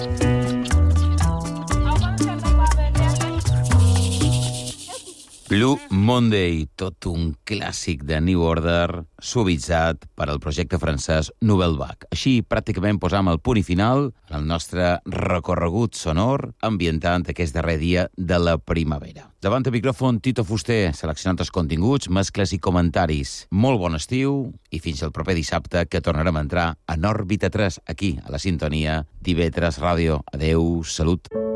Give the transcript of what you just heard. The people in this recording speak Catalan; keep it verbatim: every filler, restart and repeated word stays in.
Blue Monday, tot un clàssic de New Order, suavitzat per al projecte francès Nouvelle Vague. Així, pràcticament posam el punt i final en el nostre recorregut sonor ambientant aquest darrer dia de la primavera. Davant el micròfon, Tito Fuster, seleccionant els continguts, mescles i comentaris. Molt bon estiu i fins el proper dissabte, que tornarem a entrar en òrbita tres, aquí, a la sintonia d'I V tres Ràdio. Adeu, salut.